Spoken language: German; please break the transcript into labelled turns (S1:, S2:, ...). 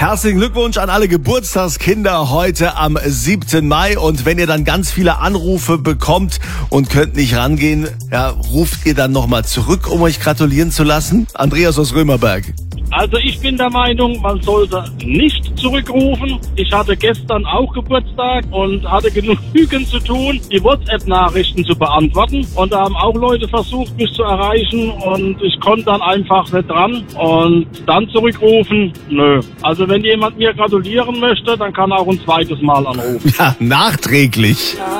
S1: Herzlichen Glückwunsch an alle Geburtstagskinder heute am 7. Mai. Und wenn ihr dann ganz viele Anrufe bekommt und könnt nicht rangehen, ja, ruft ihr dann nochmal zurück, um euch gratulieren zu lassen? Andreas aus Römerberg.
S2: Also ich bin der Meinung, man sollte nicht zurückrufen. Ich hatte gestern auch Geburtstag und hatte genügend zu tun, die WhatsApp-Nachrichten zu beantworten. Und da haben auch Leute versucht, mich zu erreichen und ich konnte dann einfach nicht dran. Und dann zurückrufen, nö. Also wenn jemand mir gratulieren möchte, dann kann er auch ein zweites Mal anrufen.
S1: Ja, nachträglich.